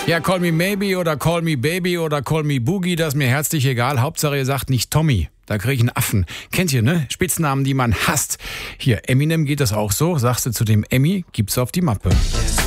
Ja, Call Me Maybe oder Call Me Baby oder Call Me Boogie, das ist mir herzlich egal. Hauptsache ihr sagt nicht Tommy. Da kriege ich einen Affen. Kennt ihr, ne? Spitznamen, die man hasst. Hier, Eminem geht das auch so. Sagst du zu dem Emmy, gibt's auf die Mappe.